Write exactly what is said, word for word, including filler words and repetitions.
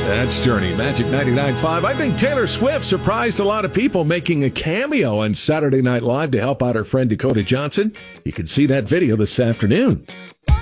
That's Journey, Magic ninety-nine point five. I think Taylor Swift surprised a lot of people making a cameo on Saturday Night Live to help out her friend Dakota Johnson. You can see that video this afternoon.